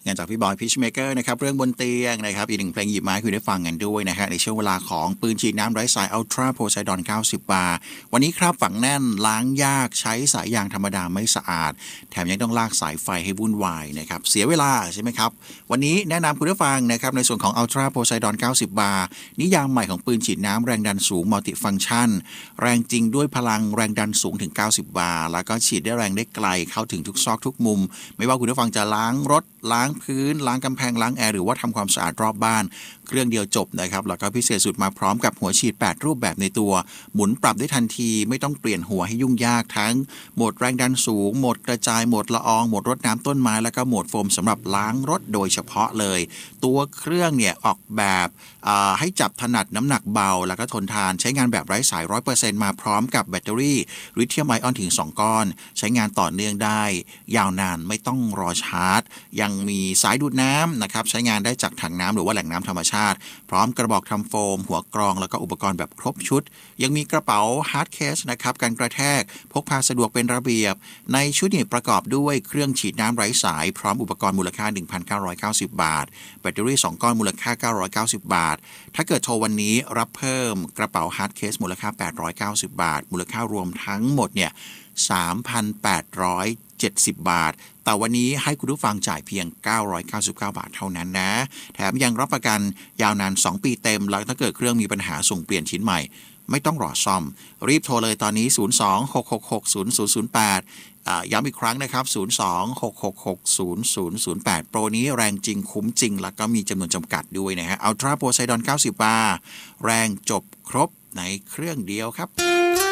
งานจากพี่บอยพิชเมเกอร์นะครับเรื่องบนเตียงนะครับอีกหนึ่งเพลงหยิบมาให้คุณได้ฟังกันด้วยนะฮะในช่วงเวลาของปืนฉีดน้ำไร้สายอัลตร้าโพไซดอน90 บาร์วันนี้ครับฝังแน่นล้างยากใช้สายยางธรรมดาไม่สะอาดแถมยังต้องลากสายไฟให้วุ่นวายนะครับเสียเวลาใช่ไหมครับวันนี้แนะนำคุณผู้ฟังนะครับในส่วนของอัลตร้าโพไซดอน90 บาร์นิยามใหม่ของปืนฉีดน้ำแรงดันสูงมัลติฟังก์ชันแรงจริงด้วยพลังแรงดันสูงถึง90 บาร์แล้วก็ฉีดได้แรงได้ไกลเข้าถึงทุกซอกทุกมุมไม่ว่าคุณผู้ฟังจะล้างรถล้างพื้นล้างกำแพงล้างแอร์หรือว่าทำความสะอาดรอบบ้านเครื่องเดียวจบนะครับแล้วก็พิเศษสุดมาพร้อมกับหัวฉีด8รูปแบบในตัวหมุนปรับได้ทันทีไม่ต้องเปลี่ยนหัวให้ยุ่งยากทั้งโหมดแรงดันสูงโหมดกระจายโหมดละอองโหมดรดน้ำต้นไม้แล้วก็โหมดโฟมสำหรับล้างรถโดยเฉพาะเลยตัวเครื่องเนี่ยออกแบบให้จับถนัดน้ำหนักเบาแล้วก็ทนทานใช้งานแบบไร้สาย 100% มาพร้อมกับแบตเตอรี่ลิเธียมไอออนถึง2ก้อนใช้งานต่อเนื่องได้ยาวนานไม่ต้องรอชาร์จยังมีสายดูดน้ำนะครับใช้งานได้จากถังน้ำหรือว่าแหล่งน้ำธรรมชาติพร้อมกระบอกทำโฟมหัวกรองแล้วก็อุปกรณ์แบบครบชุดยังมีกระเป๋าฮาร์ดเคสนะครับกันกระแทกพกพาสะดวกเป็นระเบียบในชุดนี้ประกอบด้วยเครื่องฉีดน้ำไร้สายพร้อมอุปกรณ์มูลค่า 1,990 บาทแบตเตอรี่2ก้อนมูลค่า990 บาทถ้าเกิดโทรวันนี้รับเพิ่มกระเป๋าฮาร์ดเคสมูลค่า890 บาทมูลค่ารวมทั้งหมดเนี่ย 3,870 บาทแต่วันนี้ให้คุณผู้ฟังจ่ายเพียง999 บาทเท่านั้นนะแถมยังรับประกันยาวนาน2ปีเต็มแล้วถ้าเกิดเครื่องมีปัญหาส่งเปลี่ยนชิ้นใหม่ไม่ต้องรอซ่อมรีบโทรเลยตอนนี้02-666-0008ย้ำอีกครั้งนะครับ02-666-0008โปรนี้แรงจริงคุ้มจริงแล้วก็มีจำนวนจำกัดด้วยนะฮะอัลตร้าโพไซดอน90 บาร์แรงจบครบในเครื่องเดียวครับ